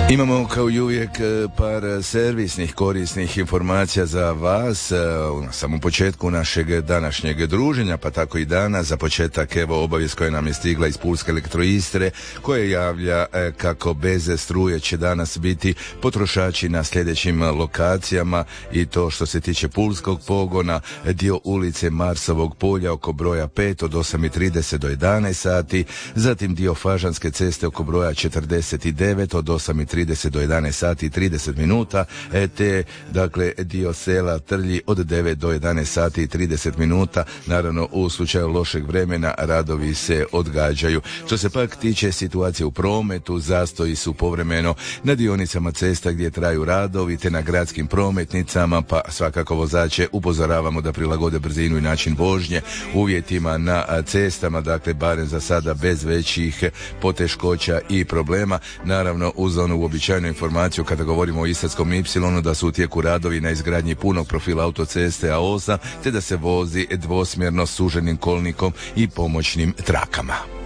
Imamo kao i uvijek par servisnih korisnih informacija za vas na samom početku našeg današnjeg druženja, pa tako i dana. Za početak evo obavijest koja nam je stigla iz Pulske Elektroistre koja javlja kako bez struje će danas biti potrošači na sljedećim lokacijama, i to što se tiče pulskog pogona, dio ulice Marsovog polja oko broja 5 od 8:30 do 11 sati, zatim dio Fažanske ceste oko broja 49 od 8:30 do 11 sati i 30 minuta, te dakle dio sela Trlji od 9 do 11 sati i 30 minuta. Naravno u slučaju lošeg vremena radovi se odgađaju. Što se pak tiče situacije u prometu, zastoji su povremeno na dionicama cesta gdje traju radovi te na gradskim prometnicama, pa svakako vozače upozoravamo da prilagode brzinu i način vožnje uvjetima na cestama, dakle barem za sada bez većih poteškoća i problema. Naravno uz onu uobičajenu informaciju kada govorimo o Istarskom Ipsilonu da su u tijeku radovi na izgradnji punog profila autoceste A8 te da se vozi dvosmjerno suženim kolnikom i pomoćnim trakama.